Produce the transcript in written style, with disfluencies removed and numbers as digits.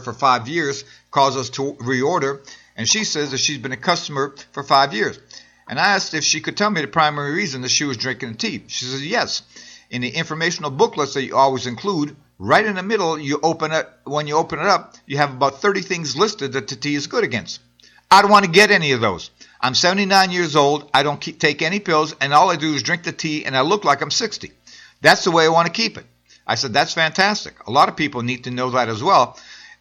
for 5 years caused us to reorder, and she says that she's been a customer for 5 years. And I asked if she could tell me the primary reason that she was drinking the tea. She says yes. In the informational booklets that you always include, right in the middle, when you open it up, you have about 30 things listed that the tea is good against. I don't want to get any of those. I'm 79 years old, I don't take any pills, and all I do is drink the tea, and I look like I'm 60. That's the way I want to keep it. I said, that's fantastic. A lot of people need to know that as well.